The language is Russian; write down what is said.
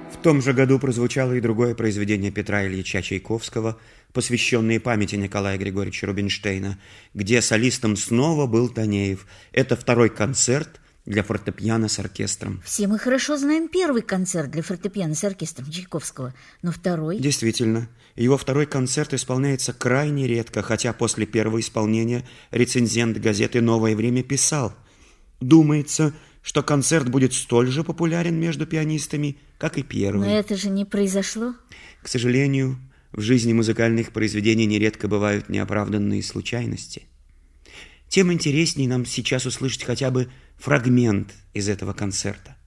В том же году прозвучало и другое произведение Петра Ильича Чайковского, посвященное памяти Николая Григорьевича Рубинштейна, где солистом снова был Танеев. Это второй концерт для фортепиано с оркестром. Все мы хорошо знаем первый концерт для фортепиано с оркестром Чайковского, но второй... Действительно, его второй концерт исполняется крайне редко, хотя после первого исполнения рецензент газеты «Новое время» писал: «Думается, что концерт будет столь же популярен между пианистами, как и первый». Но это же не произошло. К сожалению, в жизни музыкальных произведений нередко бывают неоправданные случайности. Тем интереснее нам сейчас услышать хотя бы фрагмент из этого концерта.